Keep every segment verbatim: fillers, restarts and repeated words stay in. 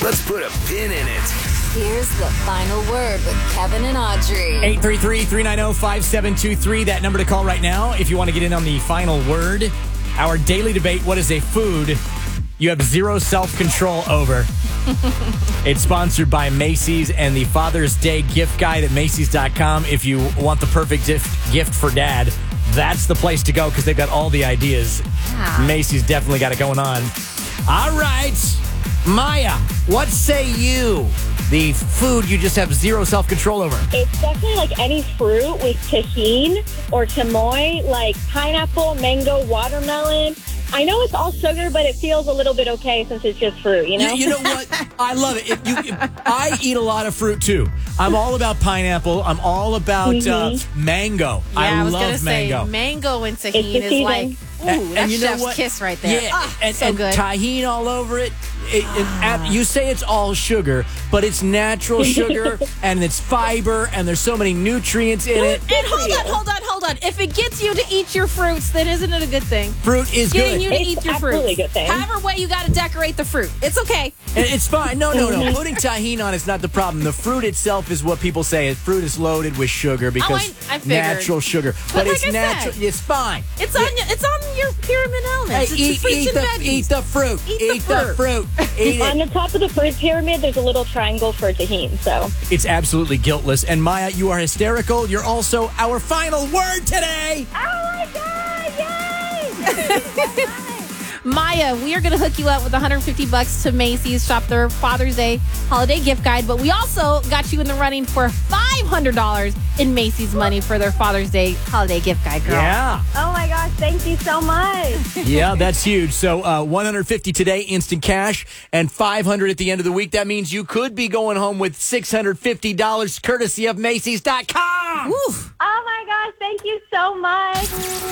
Let's put a pin in it. Here's the final word with Kevin and Audrey. eight three three, three nine zero, five seven two three. That number to call right now if you want to get in on the final word. Our daily debate, what is a food you have zero self-control over? It's sponsored by Macy's and the Father's Day gift guide at Macy's dot com. If you want the perfect gift for dad, that's the place to go because they've got all the ideas. Yeah. Macy's definitely got it going on. All right, Maya, what say you? The food you just have zero self-control over. It's definitely like any fruit with tahini or chamoy, like pineapple, mango, watermelon. I know it's all sugar, but it feels a little bit okay since it's just fruit, you know? You, you know what? I love it. If you, if, I eat a lot of fruit, too. I'm all about pineapple. I'm all about mm-hmm. uh, mango. Yeah, I, I was love gonna mango. Say, mango and tahini is season. like, ooh, and, that's and you know chef's what? kiss right there. Yeah, Ah, and, so and good. tahini all over it. It, it. You say it's all sugar, but it's natural sugar, and it's fiber, and there's so many nutrients in it. And hold on, hold on, hold on. If it gets you to eat your fruits, then isn't it a good thing? Fruit is Getting good. you to It's eat your absolutely fruits. a good thing. However way you got to decorate the fruit. It's okay. And it's fine. No, no, no. Putting tahini on it's not the problem. The fruit itself is what people say. Fruit is loaded with sugar because Oh, I- I figured. natural sugar. But But, like it's I natural. said, It's fine. It's on it's on your pyramid elements. Hey, it's eat, fruits eat, and the, veggies. eat the fruit. Eat the the fruit. Eat On it. the top of the fruit pyramid, there's a little triangle for tahini, so. It's absolutely guiltless. And Maya, you are hysterical. You're also our final word today. Oh my God, yay! Maya, we are going to hook you up with one hundred fifty bucks to Macy's. Shop their Father's Day holiday gift guide. But we also got you in the running for five hundred dollars in Macy's money for their Father's Day holiday gift guide, girl. Yeah. Oh my gosh, thank you so much. Yeah, that's huge. So uh, one hundred fifty today, instant cash, and five hundred at the end of the week. That means you could be going home with six hundred fifty dollars courtesy of Macy's dot com. Oof. Oh my gosh, thank you so much.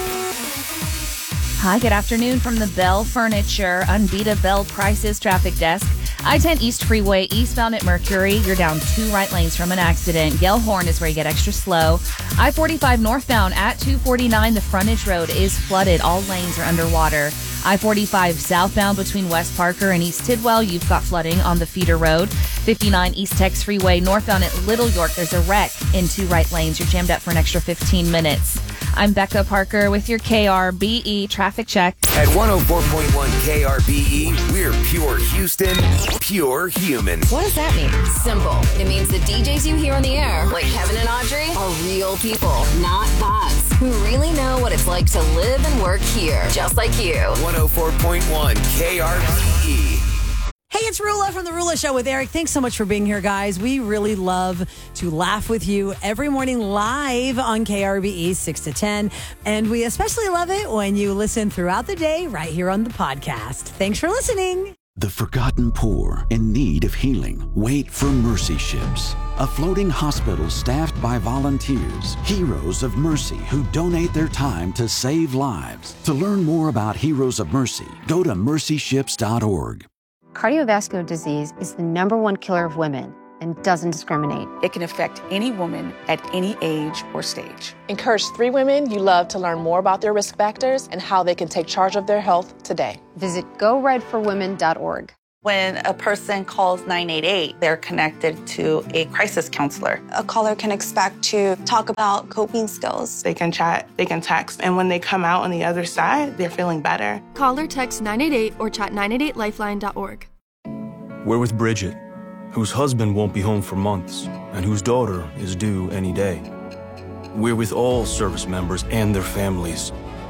Hi, good afternoon from the Bell Furniture Unbeatable Bell Prices Traffic Desk. I ten East Freeway, eastbound at Mercury. You're down two right lanes from an accident. Gellhorn is where you get extra slow. I forty-five northbound at two forty-nine. The frontage road is flooded. All lanes are underwater. I forty-five southbound between West Parker and East Tidwell. You've got flooding on the feeder road. fifty-nine East Tex Freeway northbound at Little York. There's a wreck in two right lanes. You're jammed up for an extra fifteen minutes. I'm Becca Parker with your K R B E traffic check. At one oh four point one K R B E, we're pure Houston, pure human. What does that mean? Simple. It means the D Js you hear on the air, like Kevin and Audrey, are real people, not bots, who really know what it's like to live and work here, just like you. one oh four point one K R B E. Hey, it's Rula from The Rula Show with Eric. Thanks so much for being here, guys. We really love to laugh with you every morning live on K R B E six to ten. And we especially love it when you listen throughout the day right here on the podcast. Thanks for listening. The forgotten poor in need of healing wait for Mercy Ships, a floating hospital staffed by volunteers, heroes of mercy who donate their time to save lives. To learn more about Heroes of Mercy, go to mercy ships dot org. Cardiovascular disease is the number one killer of women and doesn't discriminate. It can affect any woman at any age or stage. Encourage three women you love to learn more about their risk factors and how they can take charge of their health today. Visit go red for women dot org. When a person calls nine eight eight, they're connected to a crisis counselor. A caller can expect to talk about coping skills. They can chat, they can text, and when they come out on the other side, they're feeling better. Call or text nine eight eight or chat nine eight eight lifeline dot org. We're with Bridget, whose husband won't be home for months and whose daughter is due any day. We're with all service members and their families.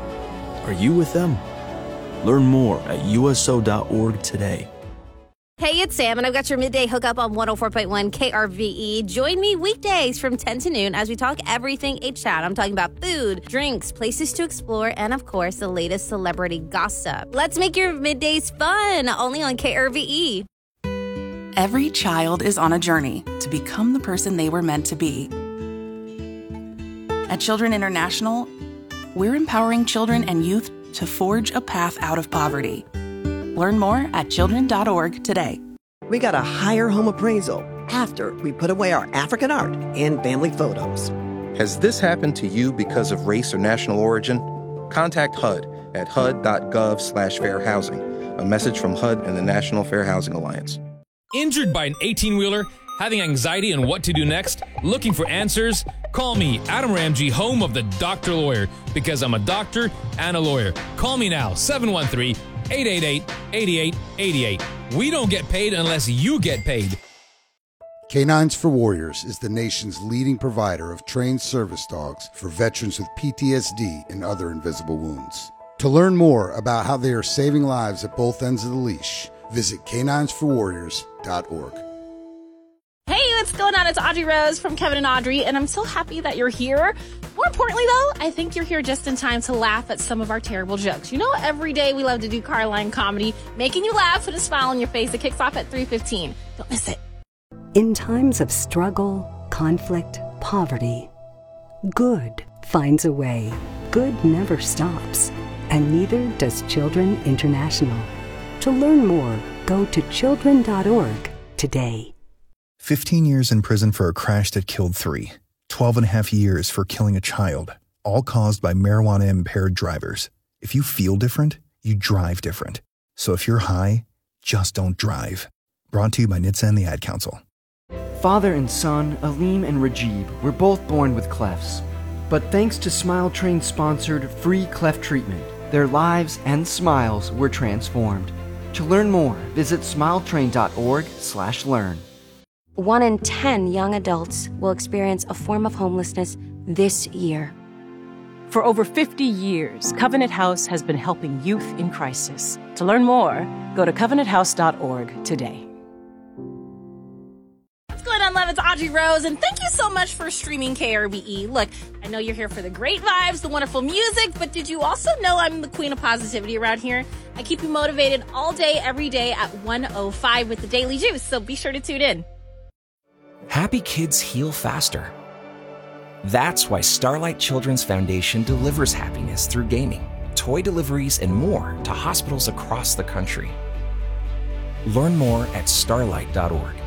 Are you with them? Learn more at U S O dot org today. Hey, it's Sam, and I've got your midday hookup on one oh four point one K R V E. Join me weekdays from ten to noon as we talk everything H-Town. I'm talking about food, drinks, places to explore, and, of course, the latest celebrity gossip. Let's make your middays fun, only on K R V E. Every child is on a journey to become the person they were meant to be. At Children International, we're empowering children and youth to forge a path out of poverty. Learn more at children dot org today. We got a higher home appraisal after we put away our African art and family photos. Has this happened to you because of race or national origin? Contact H U D at H U D dot gov slash fair housing. A message from H U D and the National Fair Housing Alliance. Injured by an eighteen-wheeler? Having anxiety on what to do next? Looking for answers? Call me, Adam Ramsey, home of the Doctor Lawyer, because I'm a doctor and a lawyer. Call me now, seven one three, eight eight eight, eight eight eight eight. We don't get paid unless you get paid. Canines for Warriors is the nation's leading provider of trained service dogs for veterans with P T S D and other invisible wounds. To learn more about how they are saving lives at both ends of the leash, visit canines for warriors dot org. Hey, what's going on? It's Audrey Rose from Kevin and Audrey, and I'm so happy that you're here. More importantly, though, I think you're here just in time to laugh at some of our terrible jokes. You know, every day we love to do Carline comedy, making you laugh with a smile on your face. It kicks off at three fifteen. Don't miss it. In times of struggle, conflict, poverty, good finds a way. Good never stops, and neither does Children International. To learn more, go to children dot org today. fifteen years in prison for a crash that killed three. twelve and a half years for killing a child, all caused by marijuana-impaired drivers. If you feel different, you drive different. So if you're high, just don't drive. Brought to you by N H T S A and the Ad Council. Father and son, Aleem and Rajib, were both born with clefts. But thanks to Smile Train's sponsored free cleft treatment, their lives and smiles were transformed. To learn more, visit smile train dot org slash learn. One in ten young adults will experience a form of homelessness this year. For over fifty years, Covenant House has been helping youth in crisis. To learn more, go to covenant house dot org today. What's going on, love? It's Audrey Rose, and thank you so much for streaming K R B E. Look, I know you're here for the great vibes, the wonderful music, but did you also know I'm the queen of positivity around here? I keep you motivated all day, every day at one oh five with the Daily Juice, so be sure to tune in. Happy kids heal faster. That's why Starlight Children's Foundation delivers happiness through gaming, toy deliveries, and more to hospitals across the country. Learn more at starlight dot org.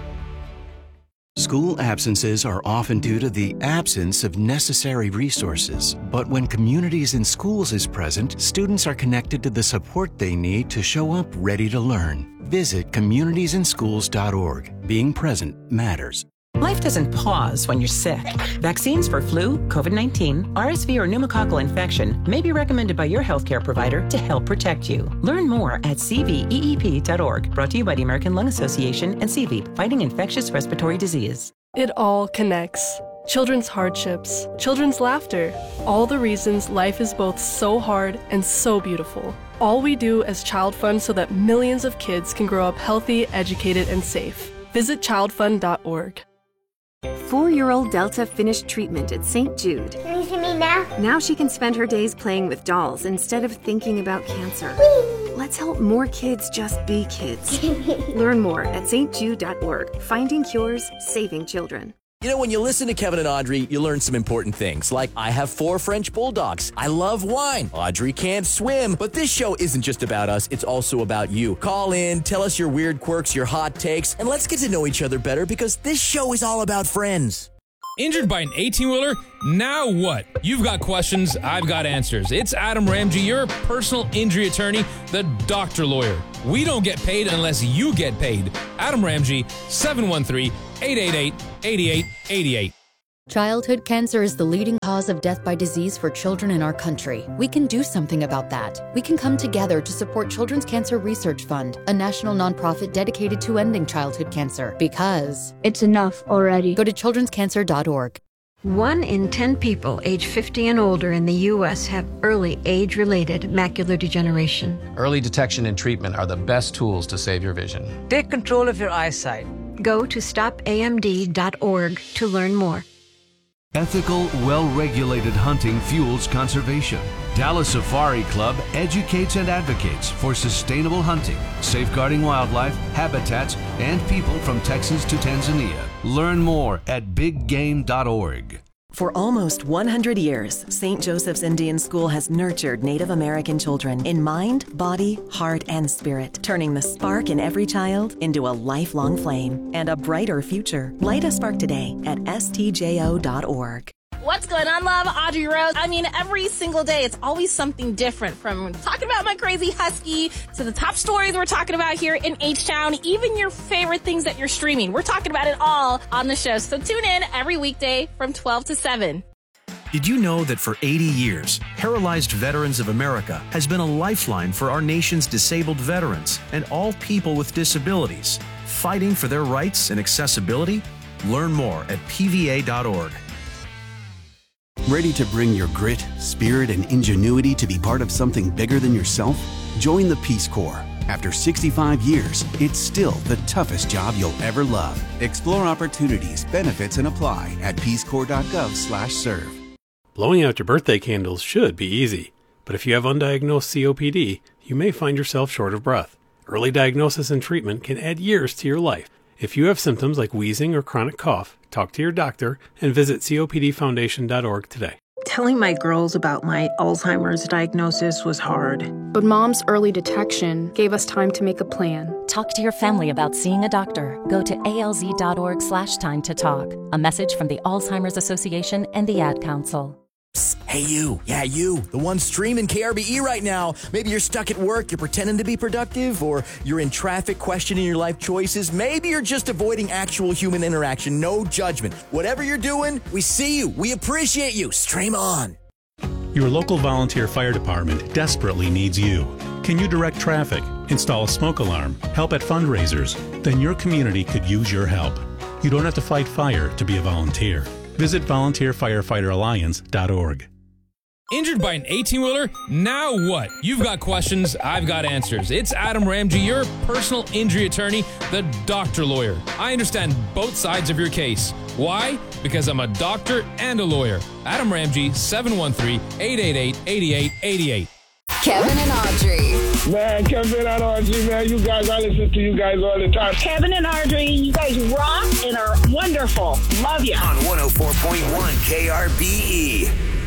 School absences are often due to the absence of necessary resources. But when Communities in Schools is present, students are connected to the support they need to show up ready to learn. Visit communities in schools dot org. Being present matters. Life doesn't pause when you're sick. Vaccines for flu, COVID nineteen, R S V, or pneumococcal infection may be recommended by your healthcare provider to help protect you. Learn more at c v e e p dot org. Brought to you by the American Lung Association and C V, fighting infectious respiratory disease. It all connects. Children's hardships, children's laughter, all the reasons life is both so hard and so beautiful. All we do as Child Fund so that millions of kids can grow up healthy, educated, and safe. Visit child fund dot org. Four-year-old Delta finished treatment at Saint Jude. Can you see me now? Now she can spend her days playing with dolls instead of thinking about cancer. Whee! Let's help more kids just be kids. Learn more at saint jude dot org. Finding cures, saving children. You know, when you listen to Kevin and Audrey, you learn some important things, like I have four French bulldogs. I love wine. Audrey can't swim. But this show isn't just about us. It's also about you. Call in, tell us your weird quirks, your hot takes, and let's get to know each other better because this show is all about friends. Injured by an eighteen-wheeler? Now what? You've got questions, I've got answers. It's Adam Ramsey, your personal injury attorney, the Doctor Lawyer. We don't get paid unless you get paid. Adam Ramsey, seven one three, eight eight eight, eight eight eight eight. Childhood cancer is the leading cause of death by disease for children in our country. We can do something about that. We can come together to support Children's Cancer Research Fund, a national nonprofit dedicated to ending childhood cancer. Because it's enough already. Go to children's cancer dot org. One in ten people age fifty and older in the U S have early age-related macular degeneration. Early detection and treatment are the best tools to save your vision. Take control of your eyesight. Go to stop A M D dot org to learn more. Ethical, well-regulated hunting fuels conservation. Dallas Safari Club educates and advocates for sustainable hunting, safeguarding wildlife, habitats, and people from Texas to Tanzania. Learn more at big game dot org. For almost one hundred years, Saint Joseph's Indian School has nurtured Native American children in mind, body, heart, and spirit, turning the spark in every child into a lifelong flame and a brighter future. Light a spark today at S T J O dot org. What's going on, love? Audrey Rose. I mean, every single day, it's always something different, from talking about my crazy husky to the top stories we're talking about here in H-Town, even your favorite things that you're streaming. We're talking about it all on the show. So tune in every weekday from twelve to seven. Did you know that for eighty years, Paralyzed Veterans of America has been a lifeline for our nation's disabled veterans and all people with disabilities, fighting for their rights and accessibility? Learn more at P V A dot org. Ready to bring your grit, spirit, and ingenuity to be part of something bigger than yourself? Join the Peace Corps. After sixty-five years, it's still the toughest job you'll ever love. Explore opportunities, benefits, and apply at peace corps dot gov slash serve. Blowing out your birthday candles should be easy, but if you have undiagnosed C O P D, you may find yourself short of breath. Early diagnosis and treatment can add years to your life. If you have symptoms like wheezing or chronic cough, talk to your doctor and visit C O P D foundation dot org today. Telling my girls about my Alzheimer's diagnosis was hard. But Mom's early detection gave us time to make a plan. Talk to your family about seeing a doctor. Go to A L Z dot org slash time to talk. A message from the Alzheimer's Association and the Ad Council. Hey, you. Yeah, you. The one streaming K R B E right now. Maybe you're stuck at work, you're pretending to be productive, or you're in traffic questioning your life choices. Maybe you're just avoiding actual human interaction. No judgment. Whatever you're doing, we see you. We appreciate you. Stream on. Your local volunteer fire department desperately needs you. Can you direct traffic, install a smoke alarm, help at fundraisers? Then your community could use your help. You don't have to fight fire to be a volunteer. Visit volunteer firefighter alliance dot org. Injured by an eighteen-wheeler? Now what? You've got questions, I've got answers. It's Adam Ramsey, your personal injury attorney, the doctor lawyer. I understand both sides of your case. Why? Because I'm a doctor and a lawyer. Adam Ramsey, seven one three, eight eight eight, eight eight eight eight. Kevin and Audrey. Man, Kevin and Audrey, man, you guys, I listen to you guys all the time. Kevin and Audrey, you guys rock and are wonderful. Love you. On one oh four point one K R B E.